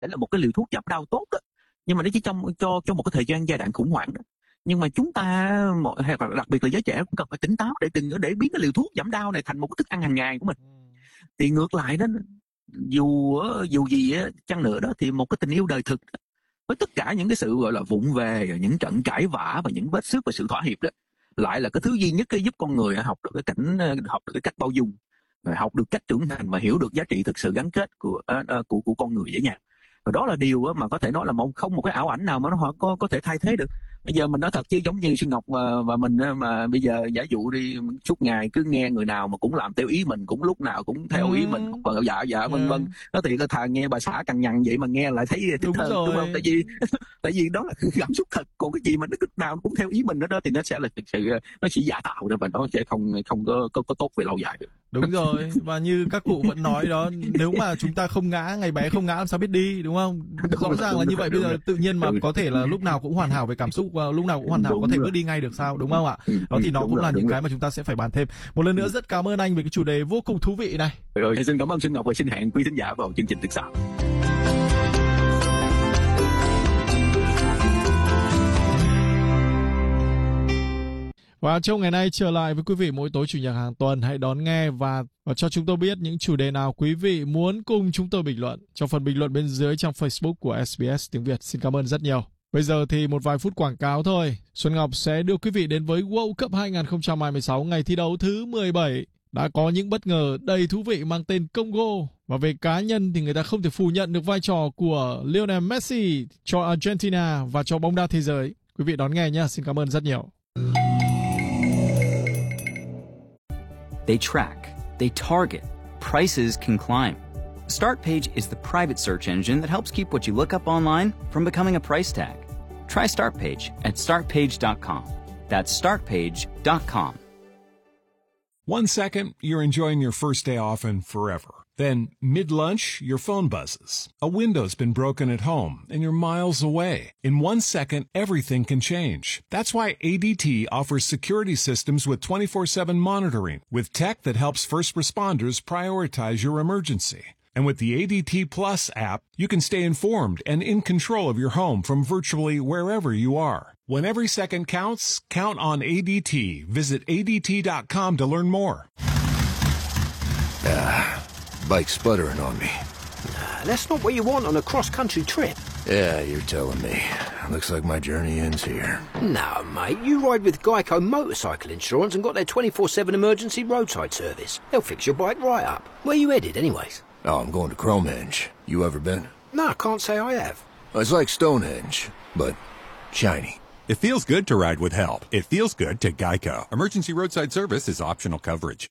thể là một cái liều thuốc giảm đau tốt đó, nhưng mà nó chỉ cho một cái thời gian giai đoạn khủng hoảng đó. Nhưng mà chúng ta hay đặc biệt là giới trẻ cũng cần phải tỉnh táo để đừng để biến cái liều thuốc giảm đau này thành một cái thức ăn hàng ngày của mình. Thì ngược lại đó, dù gì chăng nữa đó, thì một cái tình yêu đời thực với tất cả những cái sự gọi là vụng về, những trận cãi vã và những vết xước và sự thỏa hiệp đó, lại là cái thứ duy nhất giúp con người học được cái cách bao dung, học được cách trưởng thành và hiểu được giá trị thực sự gắn kết của con người với nhau. Và đó là điều mà có thể nói là không một cái ảo ảnh nào mà nó có thể thay thế được. Bây giờ mình nói thật chứ giống như Xuân Ngọc và mình mà bây giờ giả dụ đi, suốt ngày cứ nghe người nào mà cũng làm theo ý mình, cũng lúc nào cũng theo ý mình, cũng dạ vân vân, nó thì thà nghe bà xã cằn nhằn vậy mà nghe lại thấy thích hơn, đúng không? Tại vì đó là cảm xúc thật, còn cái gì mà nó lúc nào cũng theo ý mình đó thì nó sẽ là thực sự nó chỉ giả tạo thôi, và nó sẽ không có tốt về lâu dài được. Đúng rồi, và như các cụ vẫn nói đó, nếu mà chúng ta không ngã, ngày bé không ngã làm sao biết đi, đúng không? Rõ ràng là như vậy. Bây giờ tự nhiên mà có thể là lúc nào cũng hoàn hảo về cảm xúc và lúc nào cũng hoàn hảo có thể bước đi ngay được sao, đúng không ạ? Đó thì nó cũng là những cái mà chúng ta sẽ phải bàn thêm. Một lần nữa rất cảm ơn anh về cái chủ đề vô cùng thú vị này. Xin cảm ơn Xuân Ngọc và xin hẹn quý thính giả vào chương trình tiếp sau. Và trong ngày nay trở lại với quý vị mỗi tối chủ nhật hàng tuần, hãy đón nghe và cho chúng tôi biết những chủ đề nào quý vị muốn cùng chúng tôi bình luận trong phần bình luận bên dưới trang Facebook của SBS tiếng Việt. Xin cảm ơn rất nhiều. Bây giờ thì một vài phút quảng cáo thôi. Xuân Ngọc sẽ đưa quý vị đến với World Cup 2026, ngày thi đấu thứ 17. Đã có những bất ngờ đầy thú vị mang tên Congo. Và về cá nhân thì người ta không thể phủ nhận được vai trò của Lionel Messi cho Argentina và cho bóng đá thế giới. Quý vị đón nghe nhé. Xin cảm ơn rất nhiều. They track, they target, prices can climb. StartPage is the private search engine that helps keep what you look up online from becoming a price tag. Try StartPage at startpage.com. That's startpage.com. 1 second, you're enjoying your first day off and forever. Then, mid-lunch, your phone buzzes. A window's been broken at home, and you're miles away. In 1 second, everything can change. That's why ADT offers security systems with 24/7 monitoring, with tech that helps first responders prioritize your emergency. And with the ADT Plus app, you can stay informed and in control of your home from virtually wherever you are. When every second counts, count on ADT. Visit ADT.com to learn more. Bike sputtering on me. That's not what you want on a cross-country trip. Yeah, you're telling me. Looks like my journey ends here. No, mate, you ride with Geico Motorcycle Insurance and got their 24/7 emergency roadside service. They'll fix your bike right up. Where you headed, anyways? Oh, I'm going to Cromenge. You ever been? No, I can't say I have. It's like Stonehenge, but shiny. It feels good to ride with help. It feels good to Geico. Emergency roadside service is optional coverage.